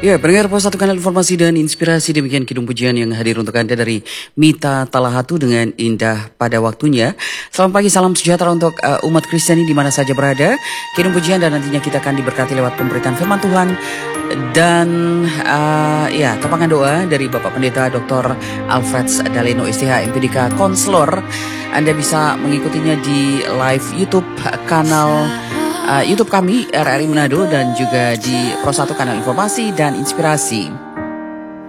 Ya, pendengar pos satu kanal informasi dan inspirasi, demikian kidung pujian yang hadir untuk Anda dari Mita Talahatu dengan indah pada waktunya. Selamat pagi, salam sejahtera untuk umat Kristiani di mana saja berada. Kidung pujian dan nantinya kita akan diberkati lewat pemberitaan firman Tuhan dan topangan doa dari Bapak Pendeta Dr. Alfred Daleno STH MPDK Konselor. Anda bisa mengikutinya di live YouTube kanal YouTube kami RRI Manado dan juga di Pro 1 kanal informasi dan inspirasi.